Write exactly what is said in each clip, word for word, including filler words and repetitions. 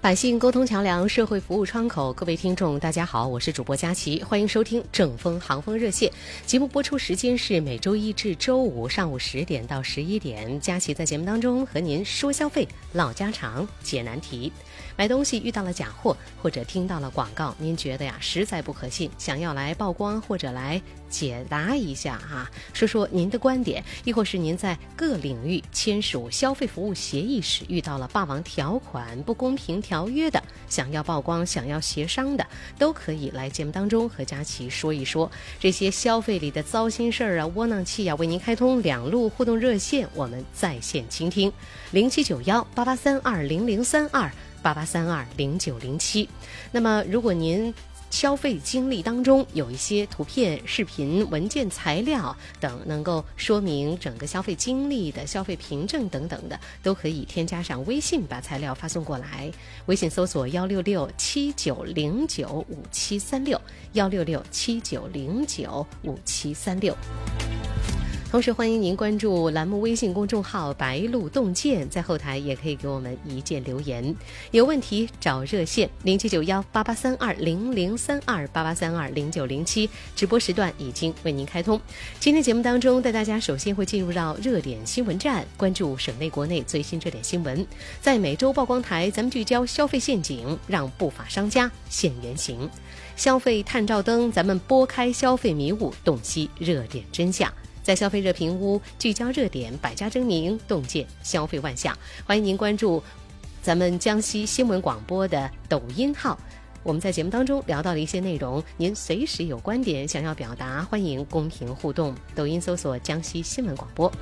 百姓沟通桥梁，社会服务窗口，各位听众大家好，我是主播佳琪，欢迎收听正风航风热线。节目播出时间是每周一至周五上午十点到十一点，佳琪在节目当中和您说消费、唠家常、解难题。买东西遇到了假货，或者听到了广告，您觉得呀实在不可信，想要来曝光或者来解答一下啊，说说您的观点，亦或是您在各领域签署消费服务协议时遇到了霸王条款、不公平条约的，想要曝光、想要协商的，都可以来节目当中和佳琪说一说这些消费里的糟心事儿啊、窝囊气啊，为您开通两路互动热线，我们在线倾听零七九幺八八三二零零三二八八三二零九零七。那么如果您消费经历当中有一些图片、视频、文件、材料等能够说明整个消费经历的消费凭证等等的，都可以添加上微信把材料发送过来。微信搜索幺六六七九零九五七三六幺六六七九零九五七三六。同时欢迎您关注栏目微信公众号白鹿洞见，在后台也可以给我们一键留言，有问题找热线零七九幺八八三二零零三二八八三二零九零七，直播时段已经为您开通。今天节目当中带大家首先会进入到热点新闻站，关注省内国内最新热点新闻。在每周曝光台，咱们聚焦消费陷阱，让不法商家现原形。消费探照灯，咱们拨开消费迷雾，洞悉热点真相。在消费热评屋聚焦热点，百家争鸣，洞见消费万象。欢迎您关注咱们江西新闻广播的抖音号，我们在节目当中聊到的一些内容，您随时有观点想要表达，欢迎公屏互动。抖音搜索江西新闻广播。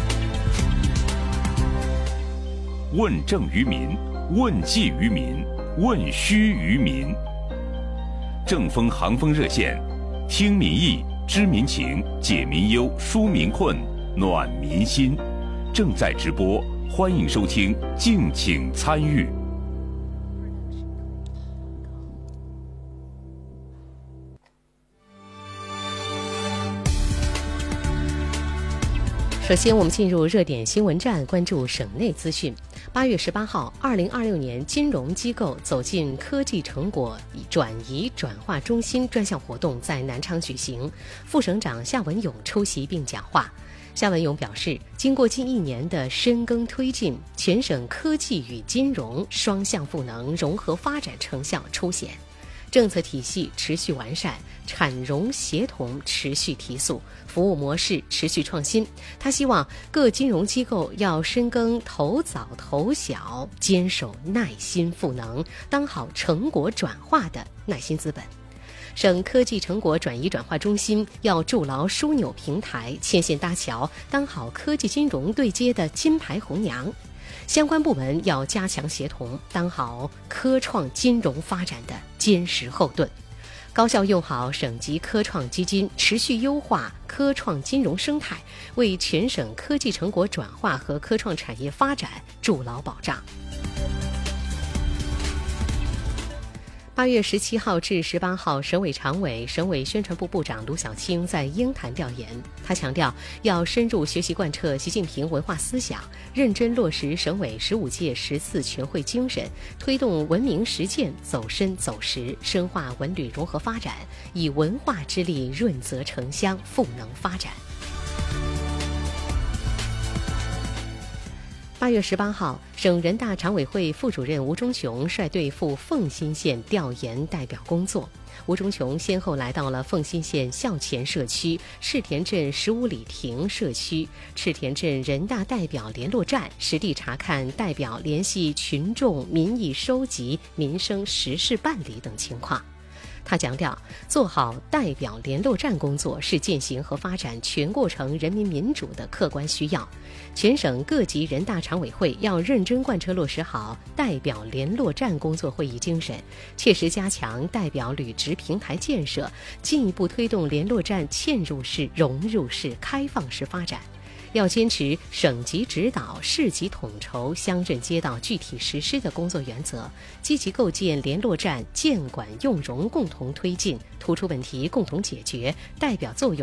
问政于民，问计于民，问需于民。正风航风热线，听民意，知民情，解民忧，纾民困，暖民心，正在直播，欢迎收听，敬请参与。 首先我们进入热点新闻站，关注省内资讯。八月十八号，二零二六年金融机构走进科技成果转移转化中心专项活动在南昌举行，副省长夏文勇出席并讲话。夏文勇表示，经过近一年的深耕推进，全省科技与金融双向赋能融合发展成效凸显，政策体系持续完善，产融协同持续提速，服务模式持续创新。他希望各金融机构要深耕投早投小，坚守耐心赋能，当好成果转化的耐心资本。省科技成果转移转化中心要筑牢枢纽平台，牵线搭桥，当好科技金融对接的金牌红娘。相关部门要加强协同，当好科创金融发展的坚实后盾，高效用好省级科创基金，持续优化科创金融生态，为全省科技成果转化和科创产业发展筑牢保障。八月十七号至十八号，省委常委、省委宣传部部长卢小青在鹰潭调研。他强调，要深入学习贯彻习近平文化思想，认真落实省委十五届十四全会精神，推动文明实践走深走实，深化文旅融合发展，以文化之力润泽城乡，赋能发展。八月十八号，省人大常委会副主任吴忠雄率队赴凤新县调研代表工作。吴忠雄先后来到了凤新县孝前社区、赤田镇十五里亭社区、赤田镇人大代表联络站，实地查看代表联系群众民意收集、民生实事办理等情况。他强调，做好代表联络站工作是践行和发展全过程人民民主的客观需要。全省各级人大常委会要认真贯彻落实好代表联络站工作会议精神，切实加强代表履职平台建设，进一步推动联络站嵌入式、融入式、开放式发展。要坚持省级指导、市级统筹、乡镇街道具体实施的工作原则，积极构建联络站监管用融共同推进，突出问题共同解决，代表作用